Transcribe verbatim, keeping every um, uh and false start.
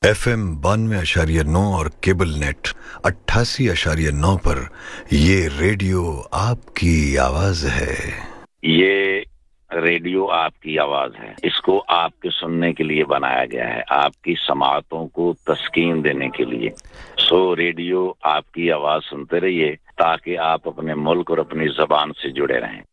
F M बानवे आशार्य नौ और cable net अट्ठासी आशार्य नौ पर ये रेडियो आपकी आवाज है। ये रेडियो आपकी आवाज है। इसको आपके सुनने के लिए बनाया गया है, आपकी समाअतों को तस्कीन देने के लिए। सो रेडियो आपकी आवाज सुनते रहिए ताकि आप अपने मुल्क और अपनी ज़बान से जुड़े रहें।